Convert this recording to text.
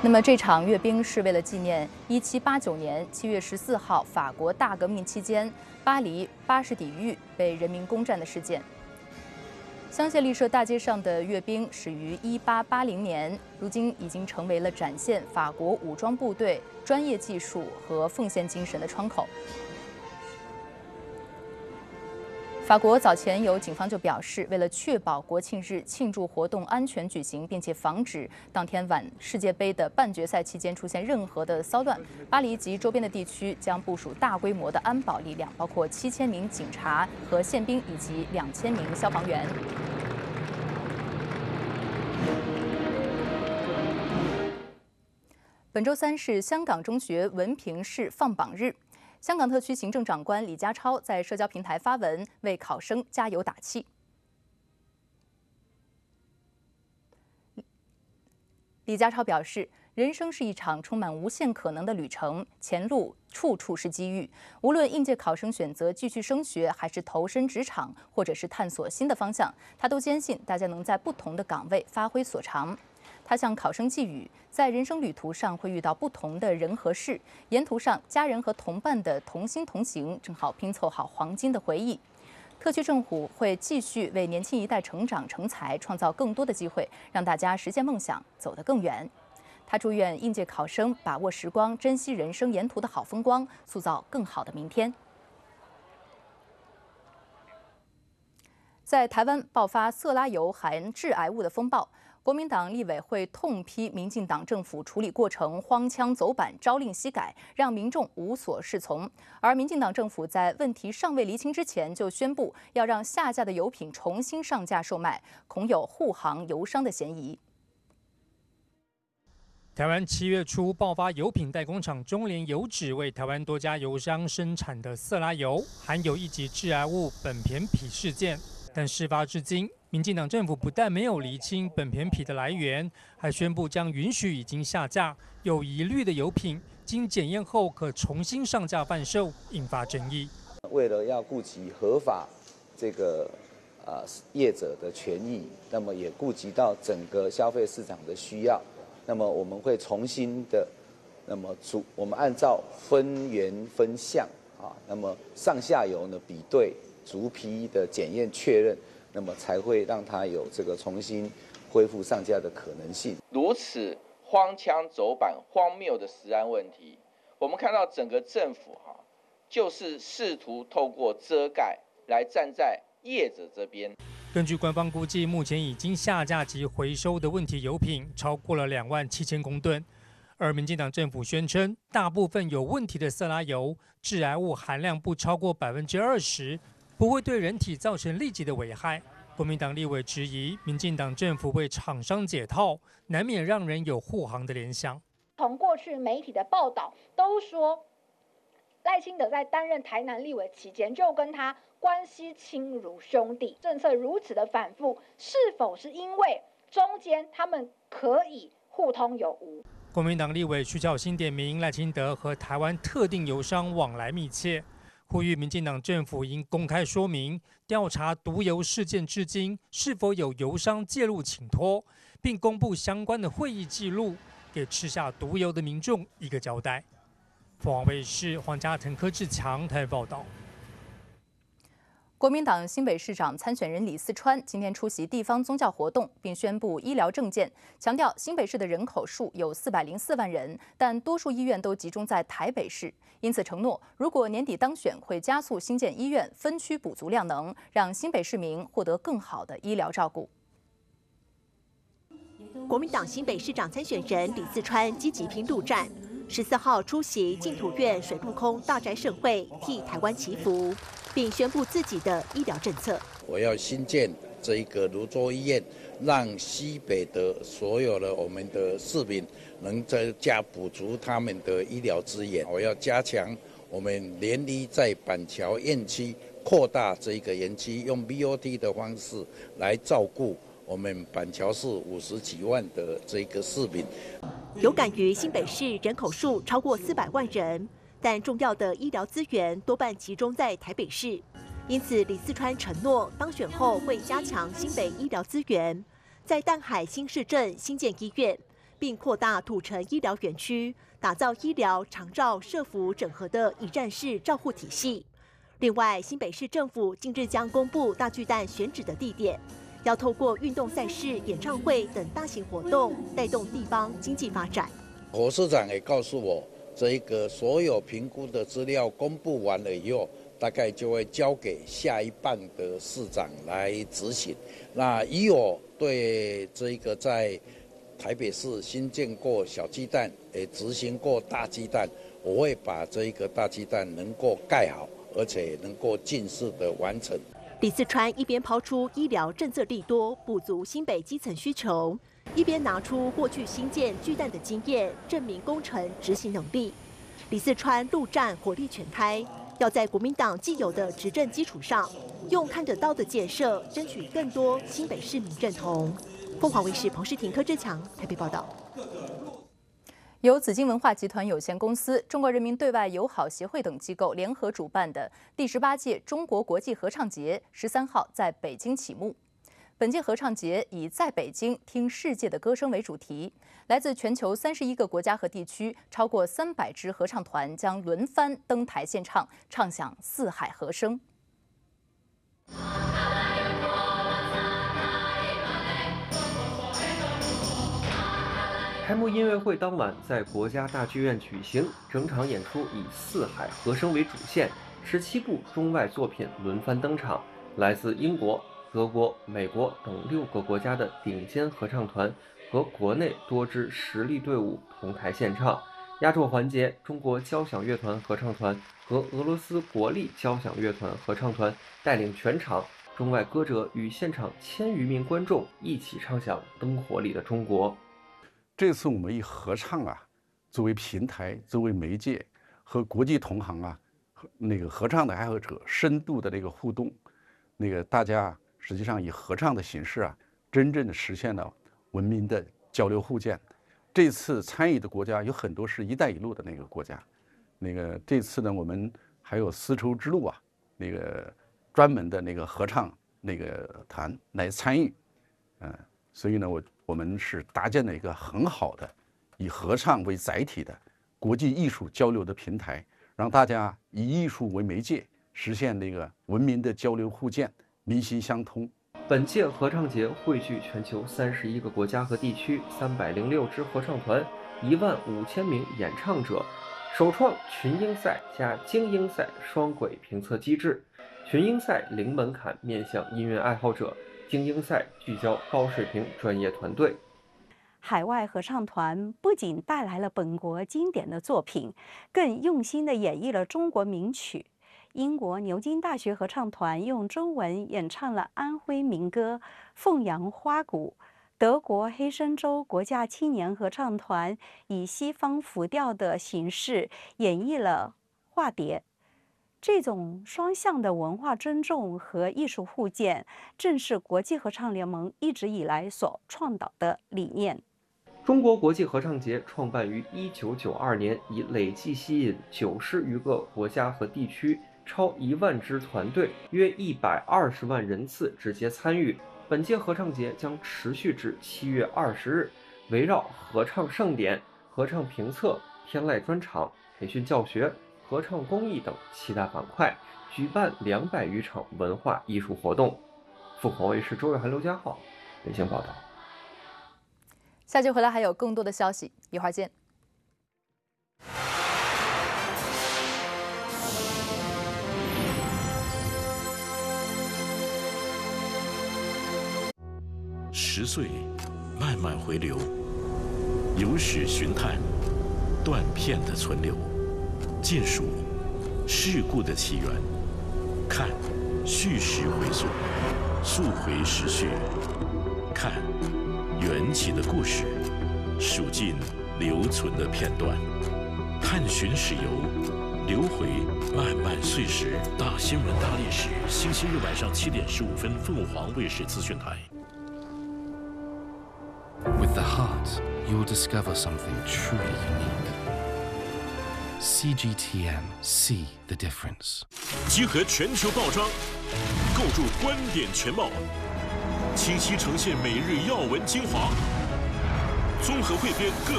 那么这场阅兵是为了纪念1789年7月14号法国大革命期间巴黎巴士底狱被人民攻占的事件。香榭丽舍大街上的阅兵始于1880年，如今已经成为了展现法国武装部队专业技术和奉献精神的窗口。 法国早前有警方就表示，为了确保国庆日庆祝活动安全举行，并且防止当天晚世界杯的半决赛期间出现任何的骚乱，巴黎及周边的地区将部署大规模的安保力量，包括7000名警察和宪兵以及2000名消防员。本周三是香港中学文凭试放榜日。 香港特区行政长官李家超在社交平台发文为考生加油打气。李家超表示，人生是一场充满无限可能的旅程，前路处处是机遇。无论应届考生选择继续升学，还是投身职场，或者是探索新的方向，他都坚信大家能在不同的岗位发挥所长。 他向考生寄语，在人生旅途上会遇到不同的人和事，沿途上家人和同伴的同心同行，正好拼凑好黄金的回忆。特区政府会继续为年轻一代成长成才创造更多的机会，让大家实现梦想，走得更远。他祝愿应届考生把握时光，珍惜人生沿途的好风光，塑造更好的明天。在台湾爆发色拉油含致癌物的风暴。 国民党立委会痛批民进党政府处理过程荒腔走板、朝令夕改，让民众无所适从。而民进党政府在问题尚未厘清之前，就宣布要让下架的油品重新上架售卖，恐有护航油商的嫌疑。 台湾7月初爆发油品代工厂中联油脂为台湾多家油商生产的色拉油，含有一级致癌物苯醃醊事件，但事发至今。 民进党政府不但没有厘清苯醃醊的来源，还宣布将允许已经下架、有疑虑的油品，经检验后可重新上架贩售，引发争议。 为了要顾及合法这个业者的权益，那么也顾及到整个消费市场的需要，那么我们会重新的，我们按照分源分项那么上下游呢比对，逐批的检验确认。 那么才会让它有这个重新恢复上架的可能性。 如此荒腔走板、荒谬的食安问题，我们看到整个政府就是试图透过遮盖来站在业者这边。 根据官方估计，目前已经下架及回收的问题油品超过了27000公吨，而民进党政府宣称，大部分有问题的色拉油致癌物含量不超过20%。 不会对人体造成立即的危害。国民党立委质疑，民进党政府为厂商解套，难免让人有护航的联想。 从过去媒体的报道都说，赖清德在担任台南立委期间就跟他关系亲如兄弟。政策如此的反复，是否是因为中间他们可以互通有无？ 国民党立委徐巧芯点名赖清德和台湾特定油商往来密切。 呼吁民进党政府应公开说明调查毒油事件至今是否有油商介入请托，并公布相关的会议记录，给吃下毒油的民众一个交代。凤凰卫视黄家腾、柯志强台报道。 国民党新北市长参选人李四川今天出席地方宗教活动，并宣布医疗政见，强调新北市的人口数有404万人，但多数医院都集中在台北市，因此承诺，如果年底当选，会加速新建医院，分区补足量能，让新北市民获得更好的医疗照顾。 国民党新北市长参选人李四川积极拼陆战，14号出席净土院水陆空大斋盛会，替台湾祈福，并宣布自己的医疗政策。 我要新建这一个泸州医院，让西北的所有的我们的市民能增加补足他们的医疗资源。我要加强我们联医在板桥院区扩大这一个园区，用 BOT 的方式来照顾。 我们板桥市50几万的这个市民， 有感于新北市人口数超过400万人，但重要的医疗资源多半集中在台北市，因此李四川承诺当选后会加强新北医疗资源，在淡海新市镇新建医院， 并扩大土城医疗园区，打造医疗、长照、社福整合的一站式照护体系。另外，新北市政府近日将公布大巨蛋选址的地点，要透过运动赛事、演唱会等大型活动，带动地方经济发展。 侯市长也告诉我，这个所有评估的资料公布完了以后，大概就会交给下一棒的市长来执行。那以我对这个在台北市新建过小巨蛋，也执行过大巨蛋，我会把这一个大巨蛋能够盖好，而且能够尽速的完成。 李四川一边抛出医疗政策利多，补足新北基层需求，一边拿出过去新建巨蛋的经验，证明工程执行能力。李四川陆战火力全开，要在国民党既有的执政基础上，用看得到的建设，争取更多新北市民认同。凤凰卫视彭世廷、柯志强台北报道。 由紫金文化集团有限公司、中国人民对外友好协会等机构联合主办的第18届中国国际合唱节13号在北京启幕。本届合唱节以在北京听世界的歌声为主题，来自全球31个国家和地区，超过300支合唱团将轮番登台献唱，唱响四海和声。 开幕音乐会当晚在国家大剧院举行，整场演出以四海和声为主线，17部中外作品轮番登场，来自英国、德国、美国等6个国家的顶尖合唱团和国内多支实力队伍同台献唱。压轴环节，中国交响乐团合唱团和俄罗斯国立交响乐团合唱团带领全场，中外歌者与现场1000余名观众一起唱响《灯火里的中国》。 这次我们以合唱作为平台，作为媒介，和国际同行和合唱的爱好者深度的互动，大家实际上以合唱的形式真正的实现了文明的交流互鉴。这次参与的国家有很多是一带一路的国家，这次呢我们还有丝绸之路专门的合唱团来参与，所以呢我们是搭建了一个很好的以合唱为载体的国际艺术交流的平台，让大家以艺术为媒介，实现文明的交流互鉴，民心相通。 本届合唱节汇聚全球31个国家和地区，306支合唱团，15000名演唱者，首创群英赛加精英赛双轨评测机制。群英赛零门槛，面向音乐爱好者；精英赛聚焦高水平专业团队。 海外合唱团不仅带来了本国经典的作品，更用心地演绎了中国名曲。英国牛津大学合唱团用中文演唱了安徽民歌《凤阳花鼓》，德国黑森州国家青年合唱团以西方复调的形式演绎了化蝶。这种双向的文化尊重和艺术互鉴，正是国际合唱联盟一直以来所倡导的理念。 中国国际合唱节创办于1992年，已累计吸引90余个国家和地区，超1万支团队，约120万人次直接参与。本届合唱节将持续至7月20日，围绕合唱盛典、合唱评测、天籁专场、培训教学、合唱公益等7大板块，举办200余场文化艺术活动。凤凰卫视周月涵、刘家浩北京报道。 下集回来还有更多的消息，一会儿见。 10岁，慢慢回流，有史寻探，断片的存留，见数事故的起源，看叙事回溯，溯回时序，看缘起的故事，数尽留存的片段，探寻史游，流回漫漫岁时。大新闻大历史，星期日晚上7点15分，凤凰卫视资讯台。 With the heart, you'll discover something truly unique. CGTN, see the difference. 集合全球报章，构筑观点全貌，清晰呈现每日要闻精华。 综合汇编各